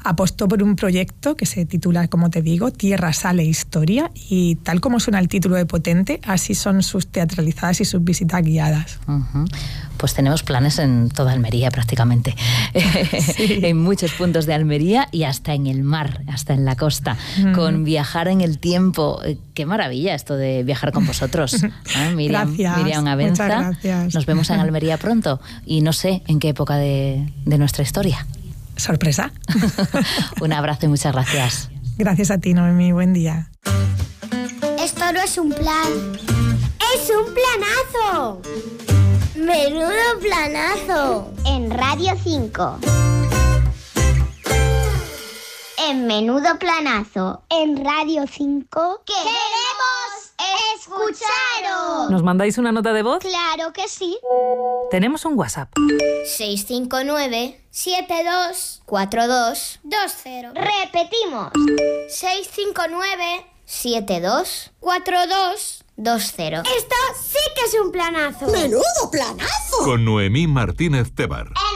apostó por un proyecto que se titula, como te digo, Tierra, Sal e Historia, y tal como suena el título de potente, así son sus teatralizadas y sus visitas guiadas. Pues tenemos planes en toda Almería prácticamente, sí. En muchos puntos de Almería y hasta en el mar, hasta en la costa, con viajar en el tiempo. Qué maravilla esto de viajar con vosotros. Miriam Abenza, muchas gracias. Nos vemos en Almería pronto y no sé en qué época de nuestra historia. Sorpresa. Un abrazo y muchas gracias. Gracias a ti, Noemí, buen día. Esto no es un plan, es un planazo. ¡Menudo planazo! En Radio 5. En Menudo Planazo, en Radio 5. ¡Queremos escucharos! ¿Nos mandáis una nota de voz? ¡Claro que sí! Tenemos un WhatsApp. 659-724220. Repetimos. 659-724220. Esto sí que es un planazo. ¡Menudo planazo! Con Noemí Martínez Tebar.